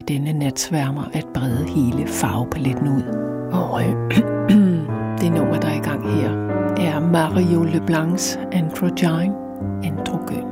denne natsværmer at brede hele farvepaletten ud. Og det nummer, der er i gang her, er Mario Leblancs Androgyne, androgyn.